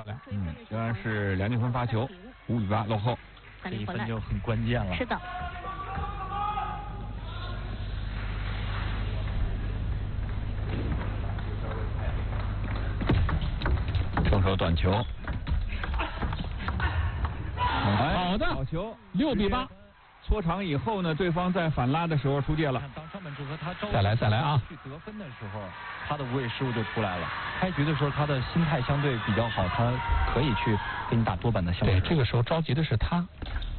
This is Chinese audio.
漂亮。仍然是梁靖昆发球，5-8落后。 这一分就很关键了。 是的。 正手短球。 好的， 好球 ，6-8。 搓长以后呢，对方在反拉的时候出界了。 当上半场和他再来啊！ 去得分的时候，他的无谓失误就出来了。开局的时候，他的心态相对比较好，他可以去给你打多板的相对。 对，这个时候着急的是他。